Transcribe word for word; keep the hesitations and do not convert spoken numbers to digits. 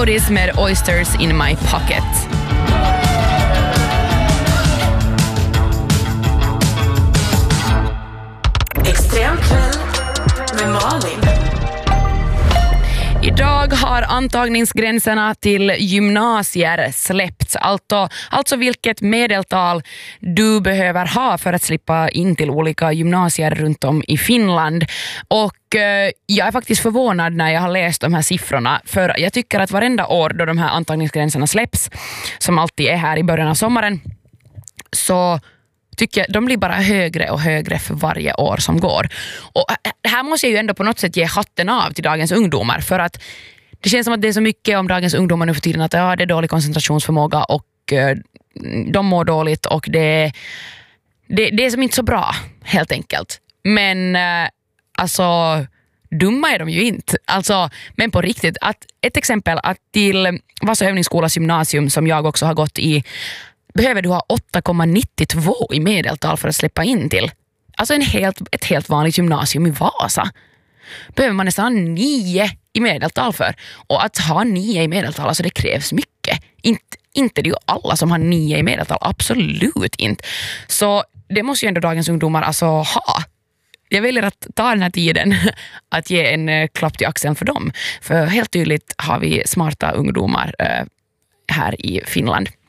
Otis med Oysters in my pocket. Extremkväll med Malin. Idag har antagningsgränserna till gymnasier släppts. Alltså, alltså vilket medeltal du behöver ha för att slippa in till olika gymnasier runt om i Finland. Och eh, jag är faktiskt förvånad när jag har läst de här siffrorna. För jag tycker att varenda år då de här antagningsgränserna släpps, som alltid är här i början av sommaren, så tycker jag de blir bara högre och högre för varje år som går. Och här måste jag ju ändå på något sätt ge hatten av till dagens ungdomar, för att det känns som att det är så mycket om dagens ungdomar nu för tiden att ja, det är dålig koncentrationsförmåga och uh, de mår dåligt och det, det, det är som inte så bra helt enkelt. Men uh, alltså dumma är de ju inte. Alltså, men på riktigt, att ett exempel att till Vasa övningsskolas gymnasium som jag också har gått i behöver du ha åtta komma nittiotvå i medeltal för att släppa in till. Alltså en helt, ett helt vanligt gymnasium i Vasa. Behöver man nästan ha nio i medeltal för. Och att ha nio i medeltal, alltså det krävs mycket. Inte, inte det är ju alla som har nio i medeltal, absolut inte. Så det måste ju ändå dagens ungdomar alltså ha. Jag väljer att ta den här tiden att ge en klapp till axeln för dem. För helt tydligt har vi smarta ungdomar äh, här i Finland.